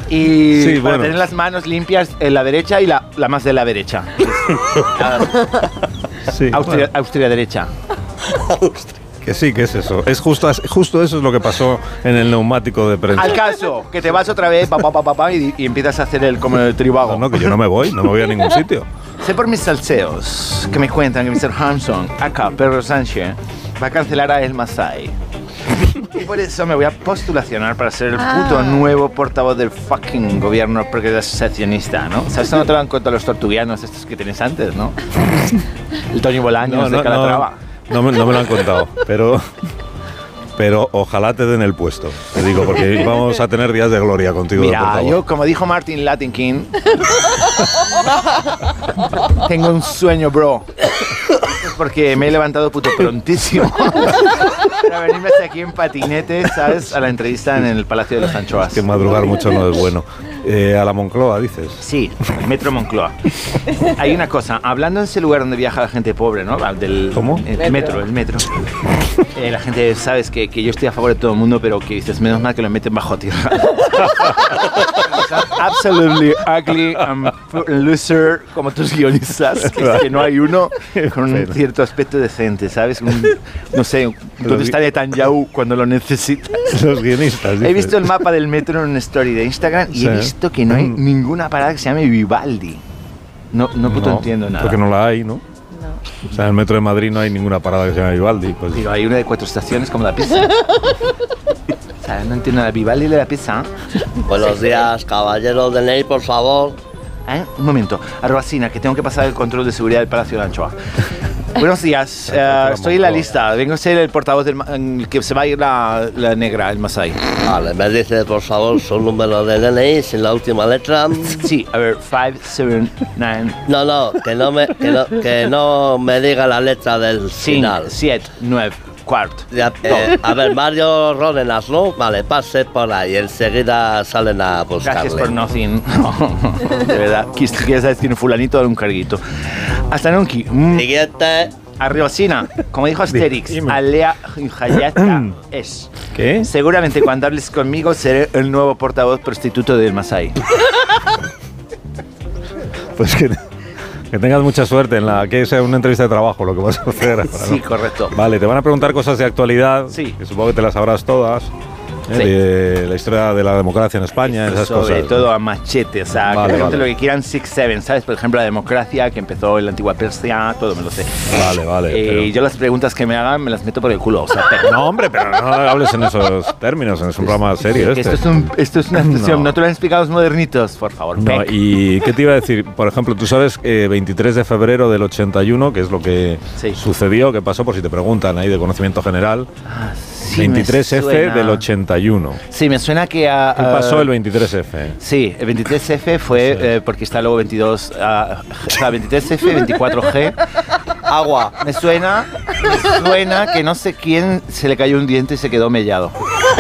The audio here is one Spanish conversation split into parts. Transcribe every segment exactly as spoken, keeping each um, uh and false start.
Y Sí, para bueno. tener las manos limpias en la derecha y la, la más de la derecha. Sí, Austria, bueno, Austria derecha. que sí, que es eso. Es justo, justo eso es lo que pasó en el neumático de prensa. Al caso, que te vas otra vez pa, pa, pa, pa, pa, y, y empiezas a hacer el como el tribago. No, no, que yo no me voy, no me voy a ningún sitio. Sé por mis salseos que me cuentan que mister Armstrong, acá Pedro Sánchez, va a cancelar a El Masai. Y por eso me voy a postulacionar para ser el puto Ah. nuevo portavoz del fucking gobierno porque es asociacionista, ¿no? ¿Sabes? No te dan cuenta los tortuguianos estos que tienes antes, ¿no? El Tony Bolaños de Calatrava. no, me, no me lo han contado, pero, pero ojalá te den el puesto, te digo, porque vamos a tener días de gloria contigo. de Mira, portavoz. yo, como dijo Martin Latin King, tengo un sueño, bro. Porque me he levantado puto prontísimo para venirme hasta aquí en patinete, ¿sabes? A la entrevista en el Palacio de los Anchoas. Que madrugar mucho no es bueno. Eh, a la Moncloa, dices. Sí, el Metro Moncloa. Hay una cosa, hablando en ese lugar donde viaja la gente pobre, ¿no? Del, ¿Cómo? El metro, el metro. Eh, la gente, sabes que, que yo estoy a favor de todo el mundo, pero que dices, menos mal que lo meten bajo tierra. Absolutely ugly and loser, como tus guionistas, que, es que no hay uno con un cierto aspecto decente, ¿sabes? Un, no sé, ¿dónde está Netanyahu cuando lo necesitas? Los guionistas. He dices. visto el mapa del metro en una story de Instagram y Sí. he visto que no hay Mm. ninguna parada que se llame Vivaldi. No, no puto No, entiendo nada. Porque no la hay, ¿no? No. O sea, en el metro de Madrid no hay ninguna parada que se llame Vivaldi. Pues. Digo, hay una de cuatro estaciones como la pizza. O sea, no entiendo la Vivaldi de la pizza. Buenos días, caballero de ley, por favor. ¿Eh? Un momento, Arbacina, que tengo que pasar el control de seguridad del Palacio de la Anchoa. Buenos días, eh, estoy en la lista. Vengo a ser el portavoz del ma- en el que se va a ir la, la negra, el Masai. Vale, me dice, por favor, su número de D N I sin la última letra. Sí, a ver, cinco, siete, nueve, No, no, que no me, que no, que no me diga la letra del final. cinco, siete, nueve, cuarto. Ya, eh, a ver, Mario Ródenas, ¿no? Vale, pase por ahí, enseguida salen a buscarle. Gracias por nothing. De verdad, quis- quieres saber tiene fulanito, dale un carguito. Hasta nunca. Mm. Siguiente. Arribacina, como dijo Asterix, Dime. Alea Hayata es. ¿Qué? Seguramente cuando hables conmigo seré el nuevo portavoz prostituto del Masai. Pues que, que tengas mucha suerte en la que sea una entrevista de trabajo lo que vas a hacer. ahora, Sí, ¿no? correcto. Vale, te van a preguntar cosas de actualidad, Sí. que supongo que te las sabrás todas, ¿eh? Sí. De la historia de la democracia en España, esas Sobre cosas. todo a machete, o sea, Vale, que pregunten vale. lo que quieran six seven, ¿sabes? Por ejemplo, la democracia que empezó en la antigua Persia, todo me lo sé. Vale, vale. Eh, pero- Y yo las preguntas que me hagan me las meto por el culo, o sea, pero- No, hombre, pero no hables en esos términos, es un programa serio que este. esto, es un, esto es una expresión, No. no. te lo han explicado los modernitos, por favor. No, Peck. ¿y qué te iba a decir? Por ejemplo, tú sabes que veintitrés de febrero del ochenta y uno, que es lo que Sí. sucedió, que pasó, por si te preguntan ahí de conocimiento general, Ah, sí me veintitrés F suena. del ochenta y uno. Sí, me suena que a, ¿Qué pasó el veintitrés F? Sí, el veintitrés F fue Sí. eh, porque está luego veintidós, ah, o sea, veintitrés F, veinticuatro G. Agua. Me suena, me suena que no sé quién se le cayó un diente y se quedó mellado.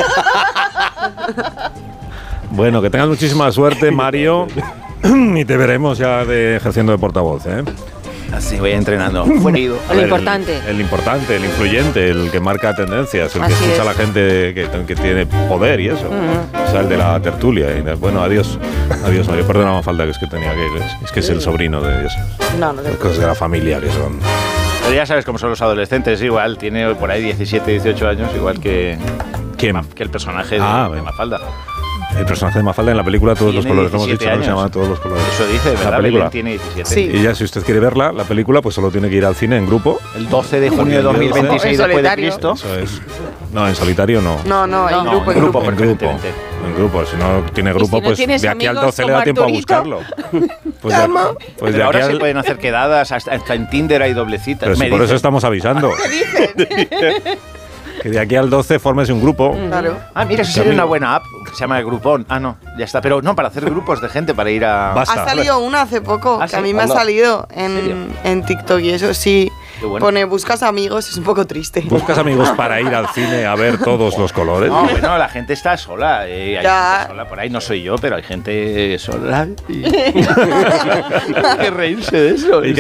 Bueno, que tengas muchísima suerte, Mario, y te veremos ya de, ejerciendo de portavoz, ¿eh? Así voy entrenando. Fuera ido. A Lo ver, importante. El, el importante, el influyente, el que marca tendencias, el que Así escucha es. a la gente que, que tiene poder y eso. O sea, el de la tertulia. Y de- bueno, adiós. Adiós, Mario. Perdona, más falta que es que tenía que. Es que es el sobrino de Dios. No, no te Cosas de la familia que son. Pero ya sabes cómo son los adolescentes, igual. Tiene por ahí diecisiete, dieciocho años, igual que, ¿Quién? que el personaje de, Ah, de bueno. Mafalda. El personaje de Mafalda en la película Todos los Tiene colores. Lo hemos diecisiete dicho, ¿no? Se años. llama Todos los colores. Eso dice, La ¿verdad? película. Belén tiene diecisiete. Sí. Y ya, si usted quiere verla, la película, pues solo tiene que ir al cine en grupo. El doce de junio de dos mil veintiséis En después de solitario. Cristo. Eso es. No, en solitario no. No, no, en No, grupo, en en grupo, grupo. En grupo, preferentemente. en grupo. Si no tiene grupo, si no pues tienes de aquí al amigos doce le como da tiempo a Arturito. buscarlo. Pues de, pues de Pero ahora aquí se al- pueden hacer quedadas, hasta, hasta en Tinder hay doblecitas. Pero si Me por eso dicen. estamos avisando. Que de aquí al doce formes un grupo. Claro. Ah, mira, eso sería una buena app que se llama Groupon. Ah, no, ya está. Pero no, para hacer grupos de gente, para ir a... Basta. Ha salido una hace poco, ¿Ah, que sí? a mí me ha Anda. salido ¿En serio? en, en TikTok y eso sí. Qué bueno. Pone buscas amigos, es un poco triste. ¿Buscas amigos para ir al cine a ver todos los colores? No, bueno, la gente está sola. eh, hay Ya. gente sola por ahí, no soy yo, pero hay gente sola. Y... hay que reírse de eso. Y